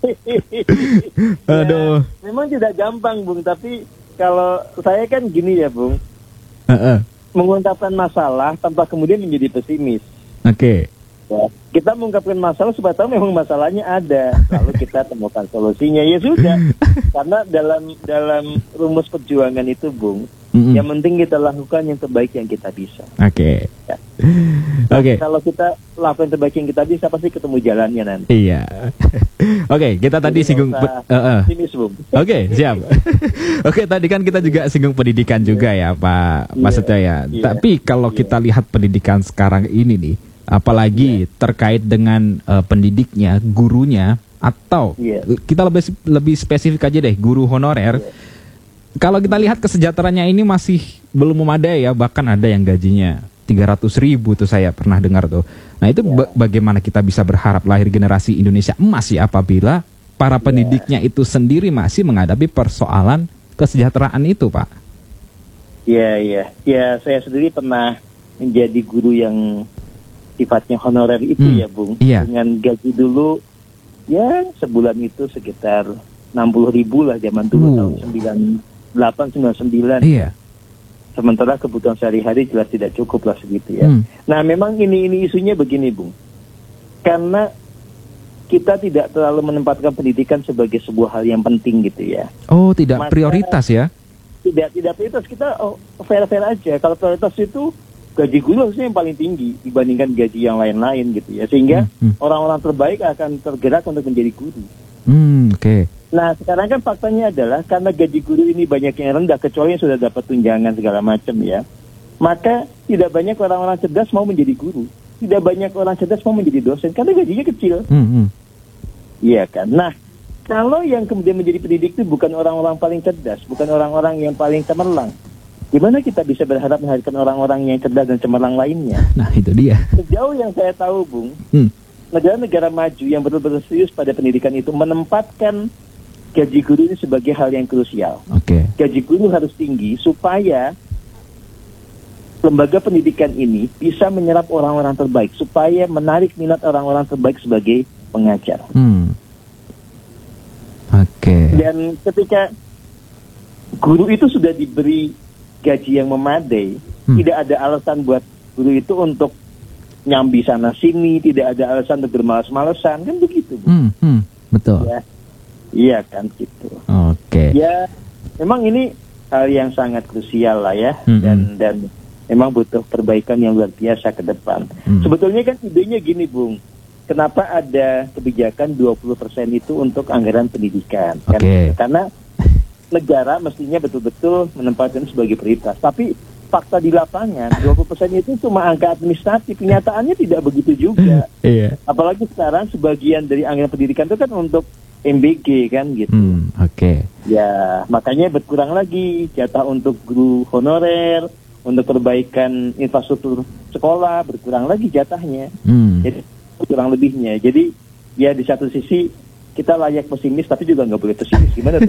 Aduh. Memang tidak gampang, Bung. Tapi kalau saya kan gini ya, Bung. Mengungkapkan masalah tanpa kemudian menjadi pesimis. Oke. Ya, kita mengungkapkan masalah supaya tahu memang masalahnya ada, lalu kita temukan solusinya, ya sudah. Karena dalam rumus perjuangan itu, Bung, yang penting kita lakukan yang terbaik yang kita bisa. Oke. Ya. Oke. Kalau kita lakukan yang terbaik yang kita bisa, pasti ketemu jalannya nanti. Iya. Oke, kita tadi singgung. Oke, siap. Oke, tadi kan kita juga singgung pendidikan juga ya, Pak Setio ya. Tapi kalau kita lihat pendidikan sekarang ini nih, apalagi terkait dengan pendidiknya, gurunya, atau kita lebih spesifik aja deh, guru honorer. Kalau kita lihat kesejahteraannya ini masih belum memadai ya, bahkan ada yang gajinya 300.000 tuh saya pernah dengar tuh. Nah itu bagaimana kita bisa berharap lahir generasi Indonesia emas ya apabila para pendidiknya itu sendiri masih menghadapi persoalan kesejahteraan itu, Pak? Ya, saya sendiri pernah menjadi guru yang sifatnya honorer itu ya, Bung. Dengan gaji dulu ya sebulan itu sekitar 60.000 lah zaman dulu tahun 98-99. Iya. Sementara kebutuhan sehari-hari jelas tidak cukup lah segitu ya. Nah memang ini isunya begini, Bung. Karena kita tidak terlalu menempatkan pendidikan sebagai sebuah hal yang penting gitu ya. Oh, tidak prioritas ya? Tidak prioritas, kita fair-fair aja. Kalau prioritas itu gaji guru harusnya yang paling tinggi dibandingkan gaji yang lain-lain gitu ya. Sehingga orang-orang terbaik akan tergerak untuk menjadi guru. Oke. Nah sekarang kan faktanya adalah karena gaji guru ini banyak yang rendah, kecuali yang sudah dapat tunjangan segala macam ya, maka tidak banyak orang-orang cerdas mau menjadi guru, tidak banyak orang cerdas mau menjadi dosen karena gajinya kecil. Iya kan. Nah kalau yang kemudian menjadi pendidik itu bukan orang-orang paling cerdas, bukan orang-orang yang paling cemerlang, gimana kita bisa berharap menghadirkan orang-orang yang cerdas dan cemerlang lainnya? Nah itu dia. Sejauh yang saya tahu, Bung, negara-negara maju yang betul-betul serius pada pendidikan itu menempatkan gaji guru ini sebagai hal yang krusial. Gaji guru harus tinggi supaya lembaga pendidikan ini bisa menyerap orang-orang terbaik, supaya menarik minat orang-orang terbaik sebagai pengajar. Dan ketika guru itu sudah diberi gaji yang memadai, tidak ada alasan buat guru itu untuk nyambi sana sini, tidak ada alasan untuk bermalas-malasan, kan begitu, Bu. Betul. Ya. Iya kan gitu. Ya, memang ini hal yang sangat krusial lah ya, dan memang butuh perbaikan yang luar biasa ke depan. Sebetulnya kan idenya gini, Bung. Kenapa ada kebijakan 20% itu untuk anggaran pendidikan? Karena negara mestinya betul-betul menempatkan sebagai prioritas. Tapi fakta di lapangan 20% itu cuma angka administratif, kenyataannya tidak begitu juga. Apalagi sekarang sebagian dari anggaran pendidikan itu kan untuk MBG kan gitu. Ya makanya berkurang lagi jatah untuk guru honorer, untuk perbaikan infrastruktur sekolah berkurang lagi jatahnya. Jadi kurang lebihnya. Jadi ya di satu sisi kita layak pesimis tapi juga nggak boleh pesimis. Gimana tuh?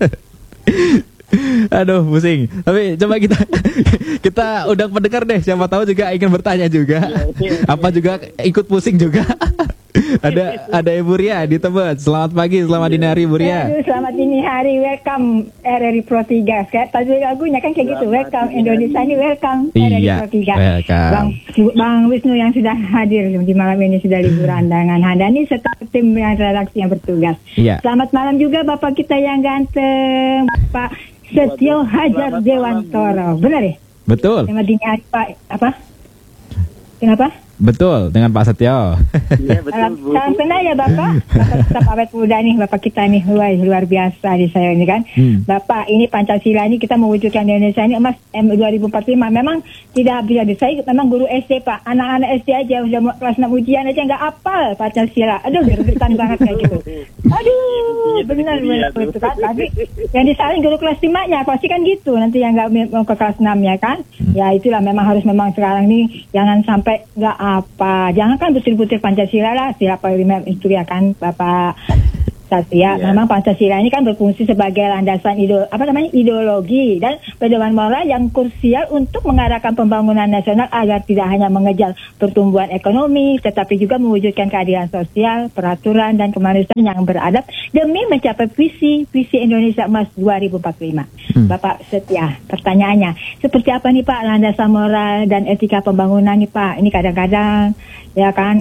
Aduh pusing. Tapi coba kita undang pendengar deh. Siapa tahu juga ingin bertanya juga. Apa juga ikut pusing juga. Ada Ibu Ria di Tebet. Selamat pagi, selamat dini hari Ibu Ria. Selamat dini hari, welcome RRI Pro 3. Tadi lagunya kan kayak gitu, welcome Indonesia ini, welcome RRI Pro 3. Bang Wisnu yang sudah hadir di malam ini sudah liburan dengan Handani serta tim yang redaksi yang bertugas. Selamat malam juga Bapak kita yang ganteng, Pak Setio Hajar Dewantoro. Benar ya? Betul. Selamat dini hari Pak. Apa? Kenapa? Betul, dengan Pak Setio. Iya, betul, Bu. Salam kenal ya Bapak. Bapak tetap awet muda nih, Bapak kita nih luar biasa di saya ini kan. Bapak, ini Pancasila ini kita mewujudkan Indonesia ini emas 2045. Memang tidak bisa saya memang guru SD Pak. Anak-anak SD aja udah kelas 6 ujian aja nggak hafal Pancasila. Aduh, gergetan banget kayak gitu. Aduh, benar itu kan. Tapi yang disalin guru kelas 5-nya pasti kan gitu. Nanti yang nggak mau ke kelas 6 ya kan. Ya itulah memang harus sekarang nih jangan sampai nggak apa, jangan kan butir-butir Pancasila lah, siapa lima itu ya kan Bapak Satya, memang Pancasila ini kan berfungsi sebagai landasan ideologi dan pedoman moral yang krusial untuk mengarahkan pembangunan nasional agar tidak hanya mengejar pertumbuhan ekonomi, tetapi juga mewujudkan keadilan sosial, peraturan dan kemanusiaan yang beradab demi mencapai visi Indonesia Emas 2045. Bapak Setia, pertanyaannya, seperti apa nih Pak landasan moral dan etika pembangunan nih Pak? Ini kadang-kadang ya kan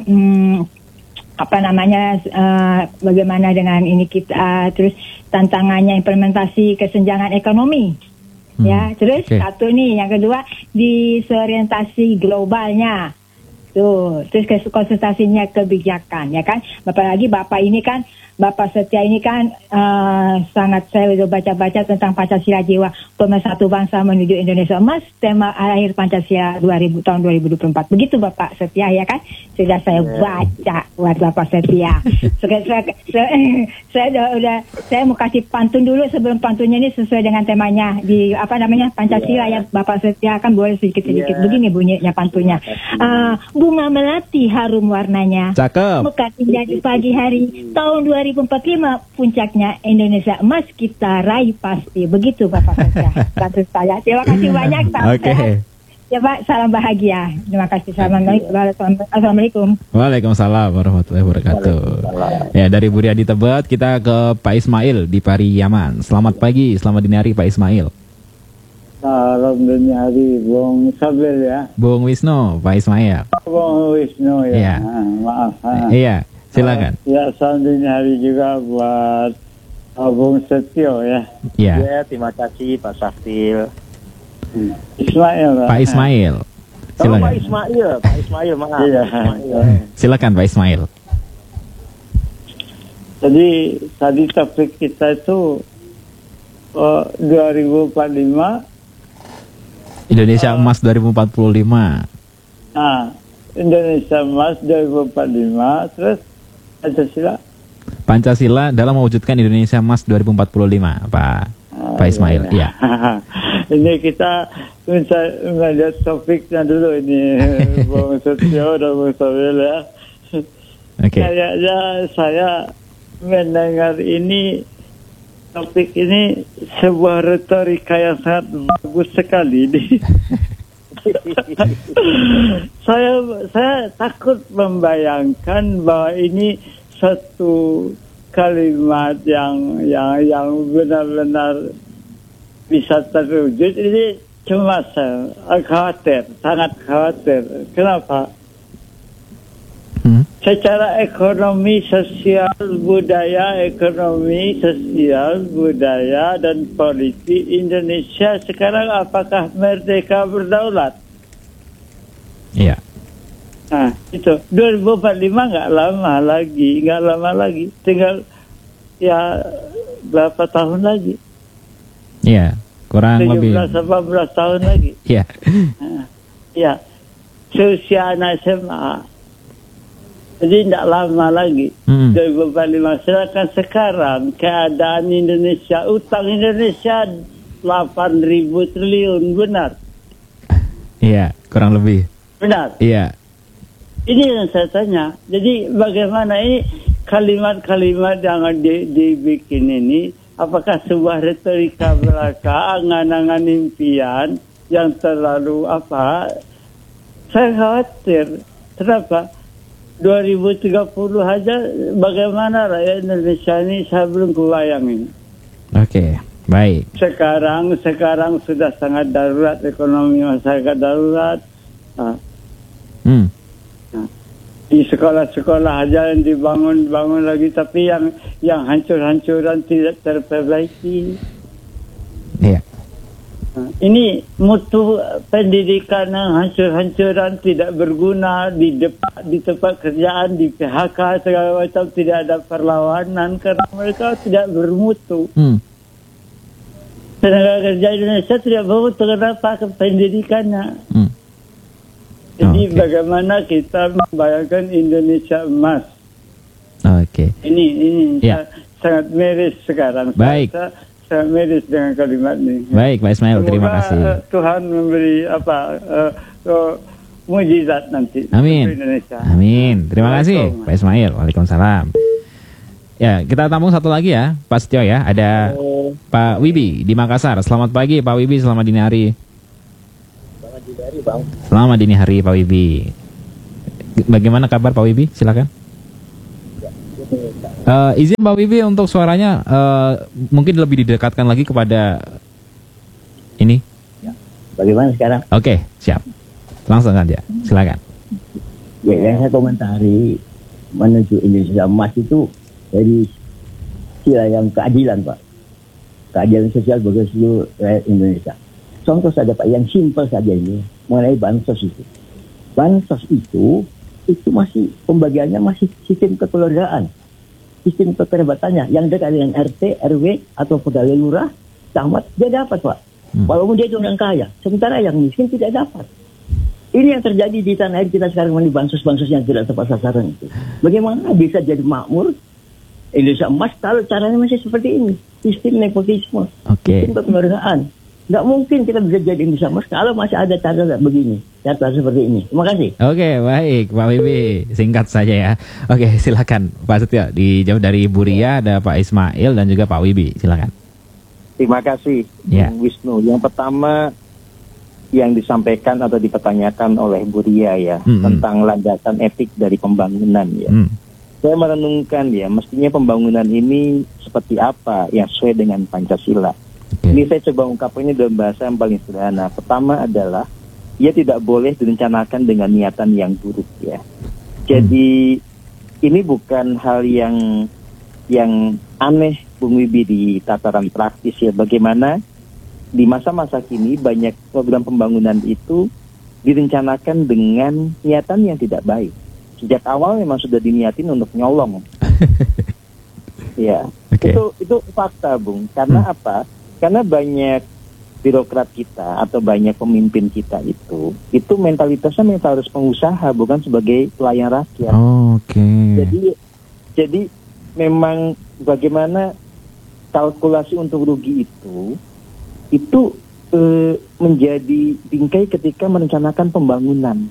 bagaimana dengan ini kita terus tantangannya implementasi kesenjangan ekonomi ya, terus satu nih, yang kedua disorientasi globalnya tuh, terus konsultasinya kebijakan ya kan. Bapak Setia ini kan sangat, saya udah baca-baca tentang Pancasila Jiwa Pemersatu Bangsa Menuju Indonesia Emas, tema akhir Pancasila tahun 2024. Begitu Bapak Setia ya kan? Sudah saya baca buat Bapak Setia. Saya mau kasih pantun dulu sebelum pantunnya ini sesuai dengan temanya di Pancasila ya Bapak Setia, kan boleh sedikit-sedikit begini bunyinya pantunnya. Bunga melati harum warnanya. Cakep. Mekar indah di pagi hari tahun 2045 puncaknya Indonesia Emas kita raih pasti. Begitu Bapak Setia. Terima kasih banyak. Oke. Ya Pak, salam bahagia. Terima kasih. Assalamualaikum. Waalaikumsalam warahmatullahi wabarakatuh. Ya, dari Bu Riyadi Tebet kita ke Pak Ismail di Pariyaman. Selamat pagi, selamat dini hari Pak Ismail. Salam dini hari, Bung Sabil ya. Bung Wisnu, Pak Ismail. Bung Wisnu ya. Iya. Maaf. Iya, silakan. Ya, salam dini hari juga buat Bung Setio ya. Iya. Ya, terima kasih Pak Safil. Ismail. Pak Ismail. Silakan. Pak Ismail, maaf. Iya. Silakan Pak Ismail. Jadi tadi topik kita itu 2045 Indonesia Emas 2045. Nah, Indonesia Emas 2045, terus Pancasila dalam mewujudkan Indonesia Emas 2045, Pak Ismail. Iya. Ini kita melihat topiknya dulu ini, Bung Setio dan Bung Sabil ya. Kayaknya saya mendengar ini, topik ini sebuah retorika yang sangat bagus sekali. Saya takut membayangkan bahwa ini satu kalimat yang benar-benar bisa terwujud. Ini cemas, khawatir, sangat khawatir. Kenapa? Secara ekonomi, sosial, budaya, dan politik Indonesia sekarang apakah merdeka berdaulat? Iya. Nah, itu 2045 nggak lama lagi, tinggal ya berapa tahun lagi? Iya, kurang 17, lebih 18 tahun lagi. Iya. Nah, ya, seusia anak SMA. Jadi tidak lama lagi. 2045. Sedangkan sekarang keadaan Indonesia, utang Indonesia 8.000 triliun, benar? Iya, kurang lebih. Benar? Iya. Ini yang saya tanya. Jadi bagaimana ini kalimat-kalimat yang dibikin ini, apakah sebuah retorika belaka, angan-angan impian yang terlalu apa? Saya khawatir. Kenapa? 2030 aja bagaimana rakyat Indonesia ini, saya belum kebayangin. Oke, baik. Sekarang sudah sangat darurat, ekonomi masyarakat darurat. Di sekolah-sekolah aja yang dibangun lagi, tapi yang hancur-hancuran tidak terperbaiki. Iya. Ini mutu pendidikan yang hancur-hancuran, tidak berguna, di tempat kerjaan, di PHK segala macam, tidak ada perlawanan karena mereka tidak bermutu. Tenaga kerja Indonesia tidak bermutu, kenapa? Pendidikannya. Jadi bagaimana kita membayangkan Indonesia Emas? Ini ya. Sangat miris sekarang. Baik. Saya miris dengan kalimat ini. Baik, Pak Ismail, terima kasih. Tuhan memberi mujizat nanti. Amin. Amin. Terima kasih, Pak Ismail. Waalaikumsalam. Ya, kita tampung satu lagi ya, Pak Setio ya. Ada Pak Wibi di Makassar. Selamat pagi Pak Wibi, selamat dini hari. Selamat dini hari, Bang. Selamat dini hari Pak Wibi. Bagaimana kabar Pak Wibi? Silakan. Izin Pak Wibi untuk suaranya mungkin lebih didekatkan lagi kepada ini. Ya. Bagaimana sekarang? Oke, siap. Langsung aja, silakan. Ya, yang saya komentari menuju Indonesia Emas itu dari sila yang keadilan, Pak. Keadilan sosial bagi seluruh rakyat Indonesia. Contoh saja, Pak, yang simpel saja ini mengenai bansos itu. Bansos itu masih pembagiannya masih sistem kekeluargaan, sistem kekerabatannya. Yang dekat dengan RT, RW atau pegawai lurah, camat, dia dapat, Pak. Walaupun dia itu orang kaya, sementara yang miskin tidak dapat. Ini yang terjadi di tanah air kita sekarang, melalui bansos-bansos yang tidak tepat sasaran itu. Bagaimana bisa jadi makmur Indonesia Emas kalau caranya masih seperti ini? Sistem nepotisme, sistem kekeluargaan. Nggak mungkin kita bisa jadi Indonesia Emas kalau masih ada cara begini, cara seperti ini. Terima kasih. Oke, baik Pak Wibi, singkat saja ya. Oke, silakan Pak Setio. Dijawab dari Bu Ria, ada Pak Ismail dan juga Pak Wibi. Silakan. Terima kasih, Wisnu. Yang pertama yang disampaikan atau dipertanyakan oleh Bu Ria ya, tentang landasan etik dari pembangunan ya. Saya merenungkan ya, mestinya pembangunan ini seperti apa yang sesuai dengan Pancasila. Ini saya coba ungkap ini dalam bahasa yang paling sederhana. Pertama adalah, ia tidak boleh direncanakan dengan niatan yang buruk ya. Jadi ini bukan hal yang aneh Bung Wibi di tataran praktis ya. Bagaimana di masa-masa kini banyak program pembangunan itu direncanakan dengan niatan yang tidak baik. Sejak awal memang sudah diniatin untuk nyolong. Ya, itu fakta, Bung. Karena apa? Karena banyak birokrat kita atau banyak pemimpin kita itu mentalitasnya mentalitas pengusaha, bukan sebagai pelayan rakyat. Jadi memang bagaimana kalkulasi untuk rugi itu menjadi bingkai ketika merencanakan pembangunan.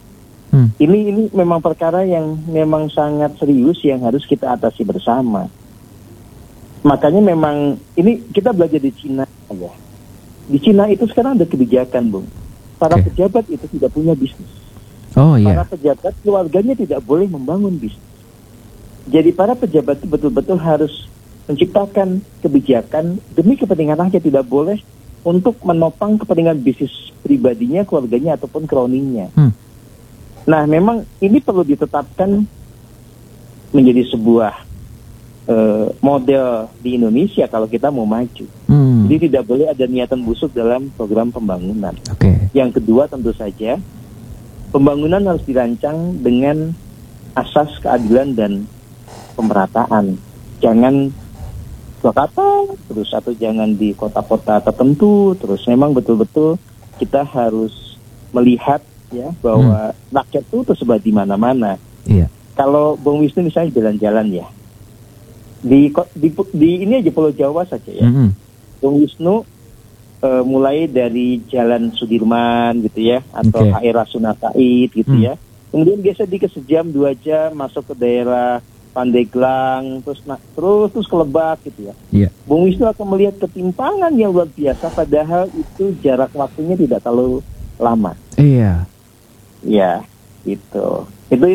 Ini memang perkara yang memang sangat serius yang harus kita atasi bersama. Makanya memang ini kita belajar di Cina ya. Di Cina itu sekarang ada kebijakan, Bung. Para pejabat itu tidak punya bisnis. Para pejabat keluarganya tidak boleh membangun bisnis. Jadi para pejabat itu betul-betul harus menciptakan kebijakan demi kepentingan rakyat, tidak boleh untuk menopang kepentingan bisnis pribadinya, keluarganya ataupun kroninya. Nah, memang ini perlu ditetapkan menjadi sebuah model di Indonesia kalau kita mau maju. Jadi tidak boleh ada niatan busuk dalam program pembangunan. Yang kedua tentu saja pembangunan harus dirancang dengan asas keadilan dan pemerataan. Jangan kata terus atau jangan di kota-kota tertentu terus. Memang betul-betul kita harus melihat ya bahwa rakyat itu tersebar di mana-mana. Kalau Bung Wisnu misalnya jalan-jalan ya di ini aja Pulau Jawa saja ya. Bung Wisnu mulai dari Jalan Sudirman gitu ya atau HR Rasuna Said gitu ya. Kemudian biasa di sejam 2 jam masuk ke daerah Pandeglang terus ke Lebak gitu ya. Bung Wisnu akan melihat ketimpangan yang luar biasa padahal itu jarak waktunya tidak terlalu lama. Ya, itu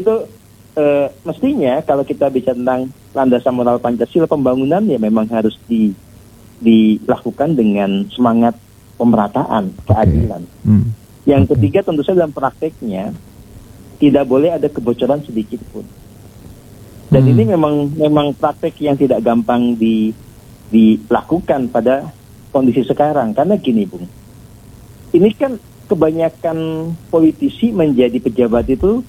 mestinya kalau kita bicara tentang landasan moral Pancasila, pembangunan ya memang harus dilakukan dengan semangat pemerataan, keadilan. Yang ketiga tentu saja dalam prakteknya tidak boleh ada kebocoran sedikit pun. Dan ini memang praktek yang tidak gampang dilakukan pada kondisi sekarang. Karena gini, Bung, ini kan kebanyakan politisi menjadi pejabat itu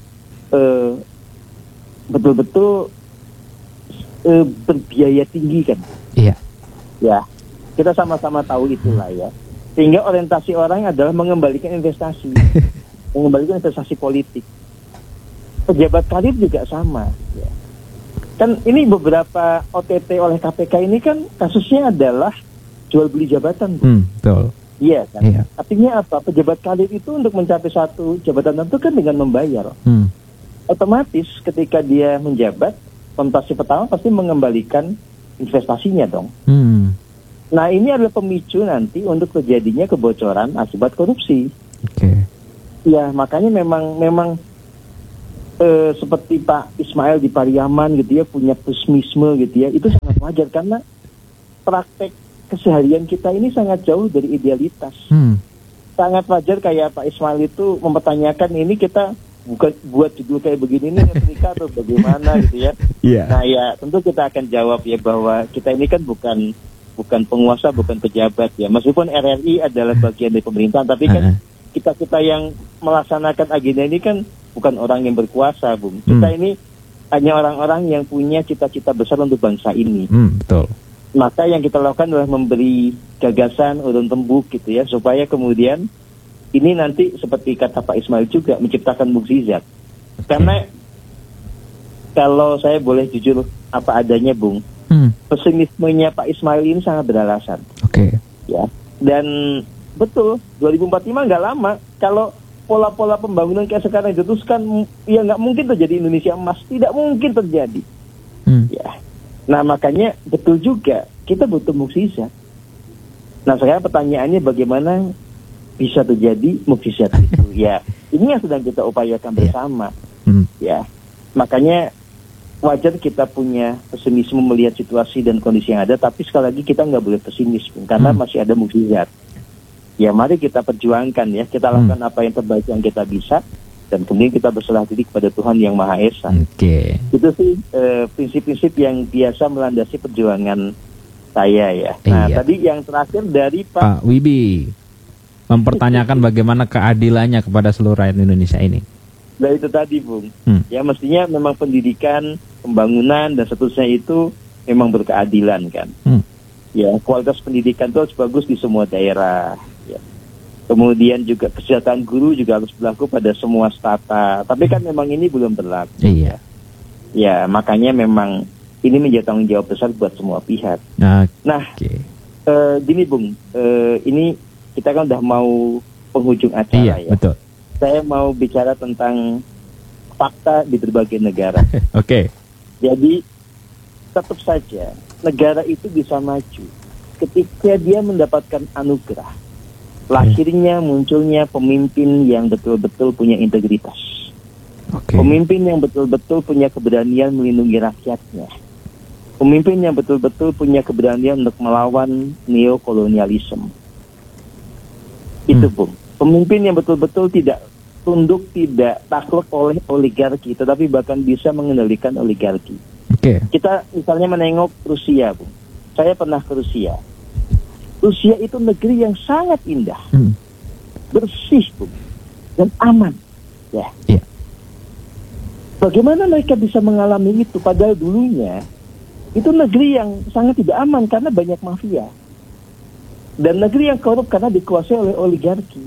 betul-betul berbiaya tinggi kan. Ya, kita sama-sama tahu itulah ya. Sehingga orientasi orang adalah mengembalikan investasi, mengembalikan investasi politik. Pejabat karir juga sama. Ya. Kan ini beberapa OTT oleh KPK ini kan kasusnya adalah jual beli jabatan. Betul. Iya kan. Artinya apa? Pejabat karir itu untuk mencapai satu jabatan tertentu kan dengan membayar. Otomatis ketika dia menjabat, konotasi pertama pasti mengembalikan investasinya dong. Nah ini adalah pemicu nanti untuk terjadinya kebocoran akibat korupsi. Ya makanya memang seperti Pak Ismail di Pariaman gitu ya, punya pesimisme gitu ya, itu sangat wajar karena praktek keseharian kita ini sangat jauh dari idealitas. Sangat wajar kayak Pak Ismail itu mempertanyakan ini kita bukan buat judul kayak begini nih Afrika atau bagaimana gitu ya. Nah ya tentu kita akan jawab ya bahwa kita ini kan bukan penguasa, bukan pejabat ya. Meskipun RRI adalah bagian dari pemerintahan, tapi kan kita yang melaksanakan agenda ini kan bukan orang yang berkuasa, Bung. Kita ini hanya orang-orang yang punya cita-cita besar untuk bangsa ini. Betul. Maka yang kita lakukan adalah memberi gagasan, urun tembuk gitu ya, supaya kemudian ini nanti seperti kata Pak Ismail juga menciptakan mukjizat. Karena kalau saya boleh jujur apa adanya, Bung, pesimismenya Pak Ismail ini sangat beralasan. Ya, dan betul 2045 nggak lama. Kalau pola-pola pembangunan kayak sekarang diteruskan, ya nggak mungkin terjadi Indonesia emas, tidak mungkin terjadi. Ya. Nah makanya betul juga kita butuh mukjizat. Nah sekarang pertanyaannya bagaimana bisa terjadi mukjizat itu? Ya ini yang sedang kita upayakan bersama. Ya makanya wajar kita punya pesimisme melihat situasi dan kondisi yang ada, tapi sekali lagi kita nggak boleh pesimis karena masih ada mukjizat. Ya mari kita perjuangkan ya, kita lakukan apa yang terbaik yang kita bisa, dan kemudian kita berserah diri kepada Tuhan Yang Maha Esa. Itu sih prinsip-prinsip yang biasa melandasi perjuangan saya ya. Nah tadi yang terakhir dari Pak Wibi mempertanyakan bagaimana keadilannya kepada seluruh rakyat Indonesia ini. Nah itu tadi, Bung. Ya mestinya memang pendidikan, pembangunan dan seterusnya itu memang berkeadilan kan. Ya kualitas pendidikan itu harus bagus di semua daerah. Ya. Kemudian juga kesejahteraan guru juga harus berlaku pada semua strata. Tapi kan memang ini belum berlaku. Ya makanya memang ini menjadi tanggung jawab besar buat semua pihak. Nah, gini Bung, ini kita kan udah mau penghujung acara ya. Betul. Saya mau bicara tentang fakta di berbagai negara. Jadi tetap saja negara itu bisa maju ketika dia mendapatkan anugerah. Lahirnya, munculnya pemimpin yang betul-betul punya integritas. Pemimpin yang betul-betul punya keberanian melindungi rakyatnya. Pemimpin yang betul-betul punya keberanian untuk melawan neokolonialisme. Itu Bung. Pemimpin yang betul-betul tidak tunduk, tidak takluk oleh oligarki, tetapi bahkan bisa mengendalikan oligarki. Kita misalnya menengok Rusia, Bung. Saya pernah ke Rusia. Rusia itu negeri yang sangat indah, bersih, Bung, dan aman. Ya. Bagaimana mereka bisa mengalami itu? Padahal dulunya itu negeri yang sangat tidak aman karena banyak mafia, dan negeri yang korup karena dikuasai oleh oligarki.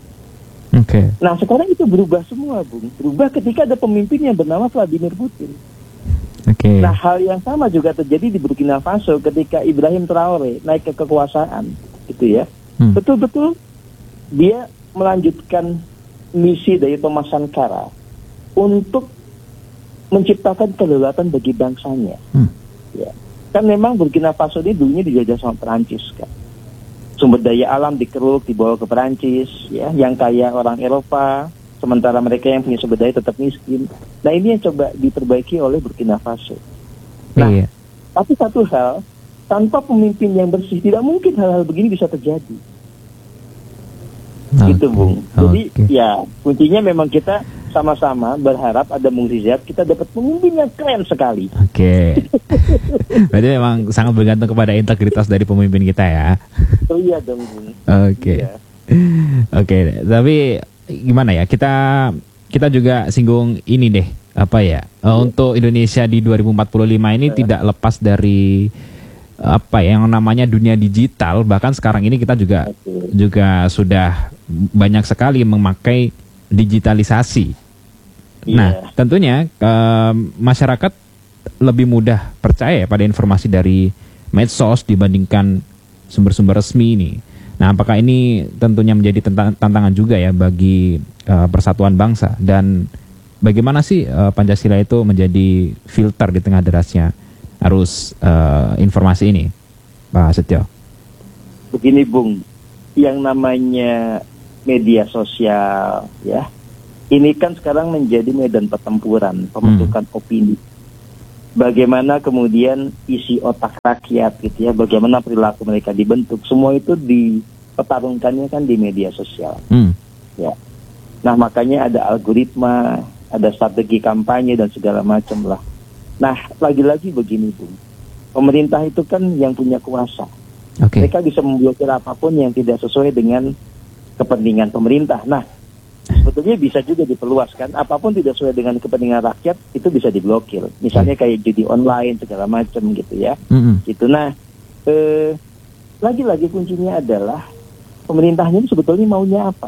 Nah sekarang itu berubah semua, Bung. Berubah ketika ada pemimpin yang bernama Vladimir Putin. Nah hal yang sama juga terjadi di Burkina Faso ketika Ibrahim Traore naik ke kekuasaan, gitu ya. Betul-betul dia melanjutkan misi dari Thomas Sankara untuk menciptakan kedaulatan bagi bangsanya. Ya. Kan memang Burkina Faso ini dulunya dijajah sama Perancis kan. Sumber daya alam dikeruk, dibawa ke Perancis, ya, yang kaya orang Eropa. Sementara mereka yang punya sumber daya tetap miskin. Nah ini yang coba diperbaiki oleh Burkina Faso. Nah, tapi satu hal, tanpa pemimpin yang bersih, tidak mungkin hal-hal begini bisa terjadi. Gitu Bung. Jadi ya kuncinya memang kita sama-sama berharap ada mukjizat, kita dapat pemimpin yang keren sekali. Berarti memang sangat bergantung kepada integritas dari pemimpin kita ya. Oh iya dong Bung. Tapi gimana ya, kita juga singgung ini deh, apa ya, untuk Indonesia di 2045 ini tidak lepas dari apa ya, yang namanya dunia digital. Bahkan sekarang ini kita juga sudah banyak sekali memakai digitalisasi. Nah tentunya masyarakat lebih mudah percaya pada informasi dari medsos dibandingkan sumber-sumber resmi ini. Nah, apakah ini tentunya menjadi tantangan juga ya bagi persatuan bangsa, dan bagaimana sih Pancasila itu menjadi filter di tengah derasnya arus informasi ini, Pak Setio? Begini Bung, yang namanya media sosial ya, ini kan sekarang menjadi medan pertempuran, pembentukan opini. Bagaimana kemudian isi otak rakyat gitu ya, bagaimana perilaku mereka dibentuk, semua itu dipertarungkannya kan di media sosial. Ya. Nah makanya ada algoritma, ada strategi kampanye dan segala macam lah. Nah lagi-lagi begini Bu, pemerintah itu kan yang punya kuasa. Mereka bisa memblokir apapun yang tidak sesuai dengan kepentingan pemerintah. Nah sebetulnya bisa juga diperluaskan, apapun tidak sesuai dengan kepentingan rakyat itu bisa diblokir. Misalnya kayak judi online segala macam gitu ya. Gitu. Nah, lagi-lagi kuncinya adalah pemerintahnya sebetulnya maunya apa?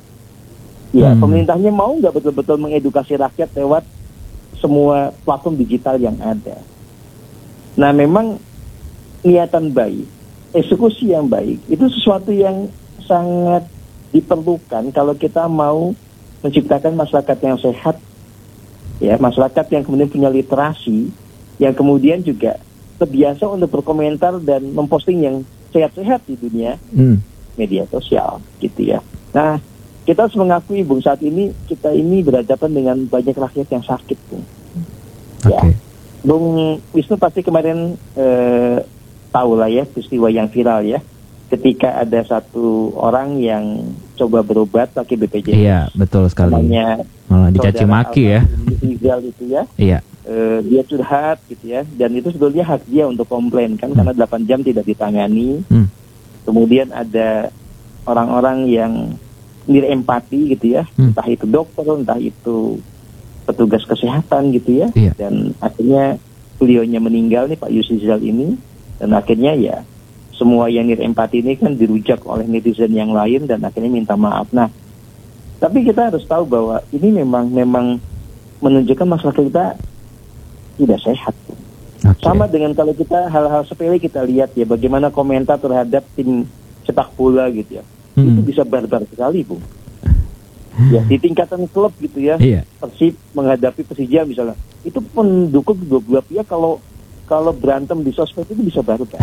Ya, pemerintahnya mau nggak betul-betul mengedukasi rakyat lewat semua platform digital yang ada. Nah, memang niatan baik, eksekusi yang baik itu sesuatu yang sangat diperlukan kalau kita mau menciptakan masyarakat yang sehat, ya masyarakat yang kemudian punya literasi, yang kemudian juga terbiasa untuk berkomentar dan memposting yang sehat-sehat di dunia media sosial, gitu ya. Nah, kita harus mengakui Bung, saat ini kita ini berhadapan dengan banyak rakyat yang sakit, Bung. Ya, Bung Wisnu pasti kemarin tahu lah ya peristiwa yang viral ya. Ketika ada satu orang yang coba berobat pakai BPJS. Iya, betul sekali. Malah dicaci maki ya. Itu ya. Iya. Dia curhat gitu ya. Dan itu sebetulnya hak dia untuk komplain kan, karena 8 jam tidak ditangani. Kemudian ada orang-orang yang empati gitu ya. Entah itu dokter, entah itu petugas kesehatan gitu ya. Iya. Dan akhirnya beliaunya meninggal nih, Pak Yusrizal ini. Dan akhirnya ya semua yang empati ini kan dirujak oleh netizen yang lain dan akhirnya minta maaf. Nah, tapi kita harus tahu bahwa ini memang menunjukkan masyarakat kita tidak sehat. Sama dengan kalau kita hal-hal sepele kita lihat ya, bagaimana komentar terhadap tim sepak bola gitu ya. Itu bisa barbar sekali, Bung. Ya, di tingkatan klub gitu ya. Persib menghadapi Persija misalnya. Itu pendukung dua pihak kalau berantem di sosmed itu bisa barbar.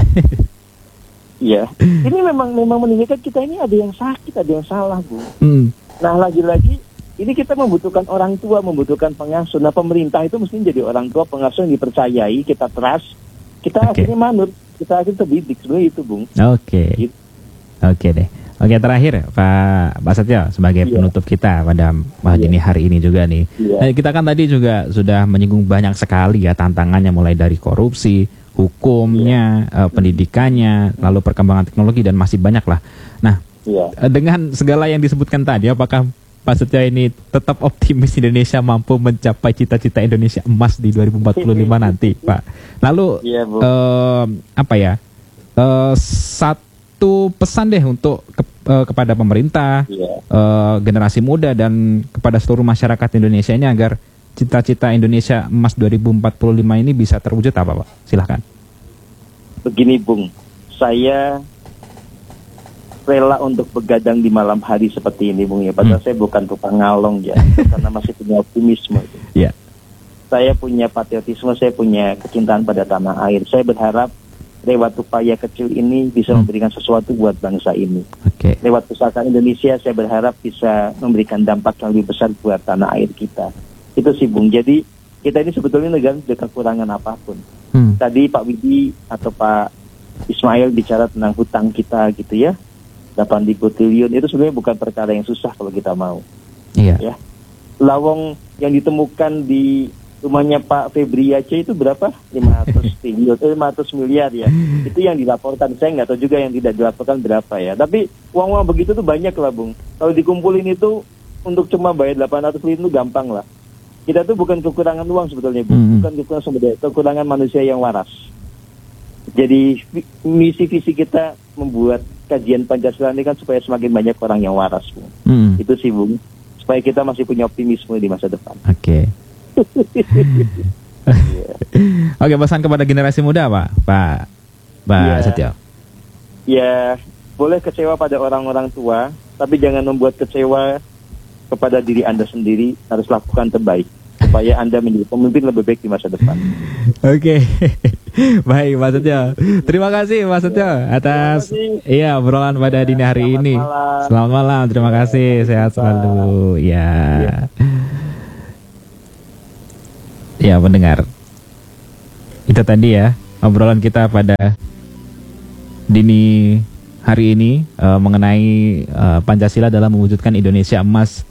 Iya, ini memang menunjukkan kita ini ada yang sakit, ada yang salah, Bu. Nah, lagi-lagi ini kita membutuhkan orang tua, membutuhkan pengasuh. Nah, pemerintah itu mesti jadi orang tua, pengasuh yang dipercayai, kita trust, kita akhirnya manut, kita akhirnya terdidik. Sebenarnya itu, Bung. Oke deh. Oke, terakhir Pak Setio sebagai penutup kita pada dini hari ini juga nih. Kita kan tadi juga sudah menyinggung banyak sekali ya tantangannya, mulai dari korupsi, hukumnya, pendidikannya, lalu perkembangan teknologi dan masih banyak lah. Nah, dengan segala yang disebutkan tadi, apakah Pak Setio ini tetap optimis Indonesia mampu mencapai cita-cita Indonesia emas di 2045 nanti, Pak? Lalu satu pesan deh untuk kepada pemerintah, generasi muda dan kepada seluruh masyarakat Indonesia ini agar cita-cita Indonesia emas 2045 ini bisa terwujud apa, Pak? Silahkan. Begini, Bung. Saya rela untuk begadang di malam hari seperti ini, Bung ya. Padahal saya bukan tukang ngalong ya, karena masih punya optimisme. Saya punya patriotisme, saya punya kecintaan pada tanah air. Saya berharap lewat upaya kecil ini bisa memberikan sesuatu buat bangsa ini. Lewat Pusaka Indonesia, saya berharap bisa memberikan dampak yang lebih besar buat tanah air kita. Itu sih, Bung. Jadi kita ini sebetulnya negara tidak kekurangan apapun. Tadi Pak Widi atau Pak Ismail bicara tentang hutang kita gitu ya, 8.000 triliun, itu sebenarnya bukan perkara yang susah kalau kita mau. Ya. Lawong yang ditemukan di rumahnya Pak Febri Aceh itu berapa? 500 triliun, 500 miliar ya. Itu yang dilaporkan. Saya nggak tahu juga yang tidak dilaporkan berapa ya. Tapi uang-uang begitu tuh banyak lah, Bung. Kalau dikumpulin itu untuk cuma bayar 800 triliun itu gampang lah. Kita tuh bukan kekurangan uang sebetulnya, Bu. Bukan kekurangan sumber daya, kekurangan manusia yang waras. Jadi misi visi kita membuat kajian Pancasila ini kan supaya semakin banyak orang yang waras, Bu. Itu sih, Bung. Supaya kita masih punya optimisme di masa depan. Oke, pesan kepada generasi muda, Pak Setio. Ya, boleh kecewa pada orang-orang tua, tapi jangan membuat kecewa kepada diri Anda sendiri, harus lakukan terbaik supaya Anda menjadi pemimpin lebih baik di masa depan. Oke. Baik, Mas Setio. Terima kasih Mas Setio atas obrolan pada dini hari ini. Selamat malam. Terima kasih. Sehat selalu. Ya. Ya, pendengar. Itu tadi ya obrolan kita pada dini hari ini mengenai Pancasila dalam mewujudkan Indonesia Emas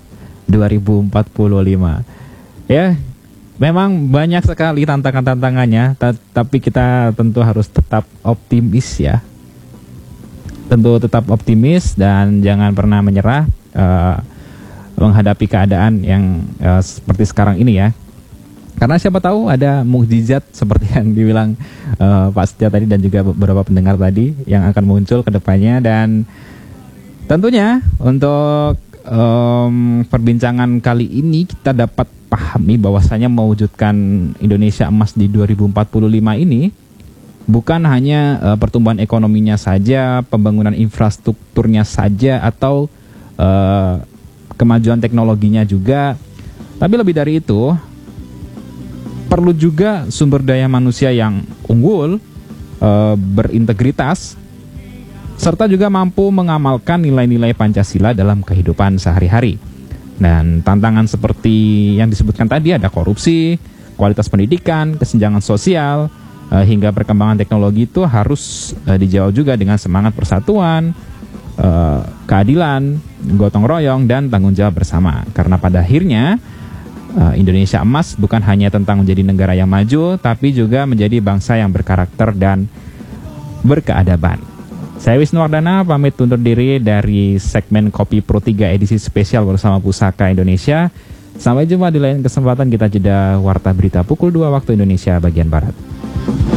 2045. Ya, memang banyak sekali tantangan-tantangannya, tapi kita tentu harus tetap optimis ya. Tentu tetap optimis dan jangan pernah menyerah menghadapi keadaan yang seperti sekarang ini ya. Karena siapa tahu ada mukjizat seperti yang dibilang Pak Setio tadi dan juga beberapa pendengar tadi yang akan muncul ke depannya. Dan tentunya untuk perbincangan kali ini kita dapat pahami bahwasanya mewujudkan Indonesia Emas di 2045 ini bukan hanya pertumbuhan ekonominya saja, pembangunan infrastrukturnya saja, atau kemajuan teknologinya juga, tapi lebih dari itu perlu juga sumber daya manusia yang unggul, berintegritas, serta juga mampu mengamalkan nilai-nilai Pancasila dalam kehidupan sehari-hari. Dan tantangan seperti yang disebutkan tadi ada korupsi, kualitas pendidikan, kesenjangan sosial, hingga perkembangan teknologi itu harus dijawab juga dengan semangat persatuan, keadilan, gotong royong, dan tanggung jawab bersama. Karena pada akhirnya Indonesia Emas bukan hanya tentang menjadi negara yang maju, tapi juga menjadi bangsa yang berkarakter dan berkeadaban. Saya Wisnu Wardana pamit undur diri dari segmen Kopi Pro 3 edisi spesial bersama Pusaka Indonesia. Sampai jumpa di lain kesempatan, kita jeda warta berita pukul 2 waktu Indonesia bagian Barat.